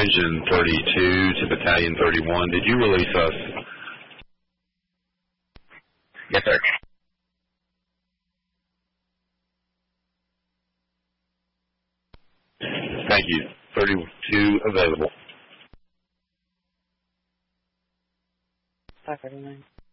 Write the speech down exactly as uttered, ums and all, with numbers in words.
Division thirty-two to Battalion thirty-one. Did you release us? Yes, sir. Thank you. thirty-two available. five thirty-nine.